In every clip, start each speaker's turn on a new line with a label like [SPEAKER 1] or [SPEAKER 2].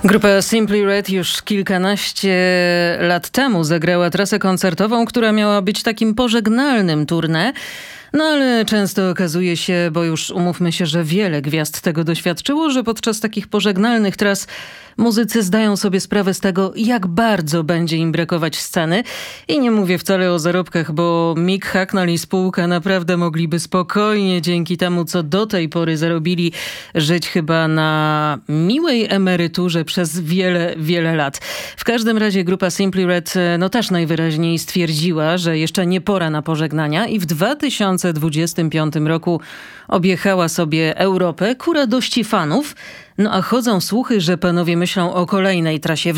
[SPEAKER 1] Grupa Simply Red już kilkanaście lat temu zagrała trasę koncertową, która miała być takim pożegnalnym tournée. No ale często okazuje się, bo już umówmy się, że wiele gwiazd tego doświadczyło, że podczas takich pożegnalnych tras muzycy zdają sobie sprawę z tego, jak bardzo będzie im brakować sceny. I nie mówię wcale o zarobkach, bo Mick Hucknall i spółka naprawdę mogliby spokojnie dzięki temu, co do tej pory zarobili, żyć chyba na miłej emeryturze przez wiele, wiele lat. W każdym razie grupa Simply Red też najwyraźniej stwierdziła, że jeszcze nie pora na pożegnania i w 2025 roku objechała sobie Europę ku radości fanów. No a chodzą słuchy, że panowie myślą o kolejnej trasie w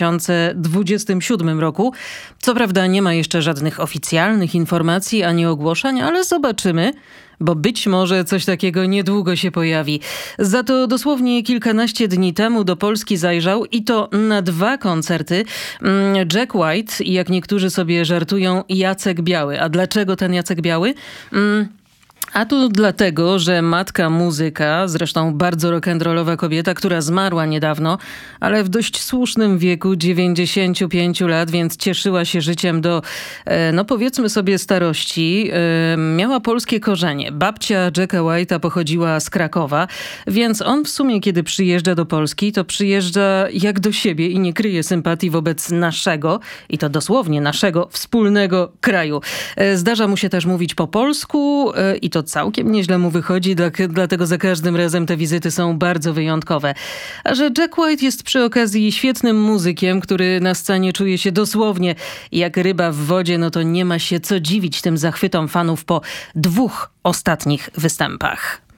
[SPEAKER 1] 2027 roku. Co prawda nie ma jeszcze żadnych oficjalnych informacji ani ogłoszeń, ale zobaczymy, bo być może coś takiego niedługo się pojawi. Za to dosłownie kilkanaście dni temu do Polski zajrzał i to na 2 koncerty Jack White i, jak niektórzy sobie żartują, Jacek Biały. A dlaczego ten Jacek Biały? A tu dlatego, że matka muzyka, zresztą bardzo rock'n'rollowa kobieta, która zmarła niedawno, ale w dość słusznym wieku, 95 lat, więc cieszyła się życiem do, powiedzmy sobie, starości. Miała polskie korzenie. Babcia Jacka White'a pochodziła z Krakowa, więc on w sumie, kiedy przyjeżdża do Polski, to przyjeżdża jak do siebie i nie kryje sympatii wobec naszego, i to dosłownie naszego, wspólnego kraju. Zdarza mu się też mówić po polsku i to całkiem nieźle mu wychodzi, dlatego za każdym razem te wizyty są bardzo wyjątkowe. A że Jack White jest przy okazji świetnym muzykiem, który na scenie czuje się dosłownie jak ryba w wodzie, no to nie ma się co dziwić tym zachwytom fanów po 2 ostatnich występach.